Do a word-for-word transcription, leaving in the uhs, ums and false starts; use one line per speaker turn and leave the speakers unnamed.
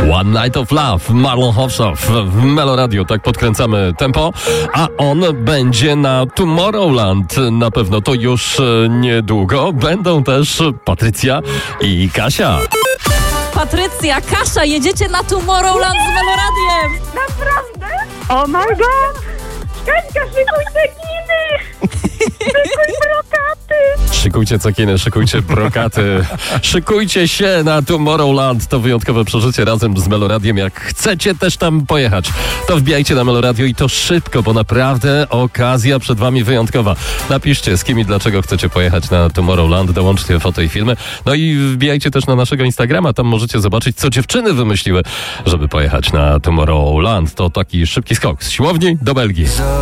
One Night of Love, Marlon Hofschoff w Melo Radio, tak podkręcamy tempo, a on będzie na Tomorrowland, na pewno to już niedługo. Będą też Patrycja i Kasia.
Patrycja, Kasia, jedziecie na Tomorrowland z Melo Radiem.
Naprawdę? Oh my god! Kaśka, szykuj cekiny! Szykuj brokaty!
Szykujcie cekiny, szykujcie brokaty, szykujcie się na Tomorrowland. To wyjątkowe przeżycie razem z Melo Radiem. Jak chcecie też tam pojechać, to wbijajcie na Melo Radio i to szybko, bo naprawdę okazja przed wami wyjątkowa. Napiszcie, z kim i dlaczego chcecie pojechać na Tomorrowland, dołączcie foto i filmy. No i wbijajcie też na naszego Instagrama, tam możecie zobaczyć, co dziewczyny wymyśliły, żeby pojechać na Tomorrowland. To taki szybki skok z siłowni do Belgii.